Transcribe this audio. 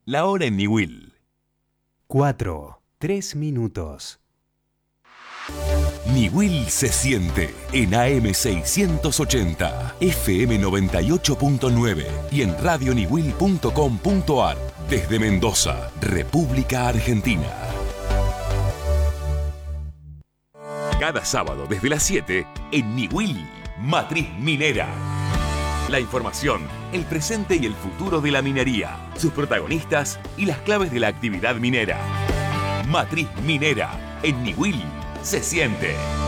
La hora en Niwil. 4:03 minutos. Niwil se siente en AM 680, FM 98.9 y en radioniwil.com.ar desde Mendoza, República Argentina. Cada sábado desde las 7 en Niwil, Matriz Minera. La información, el presente y el futuro de la minería, sus protagonistas y las claves de la actividad minera. Matriz Minera, en Niwil se siente.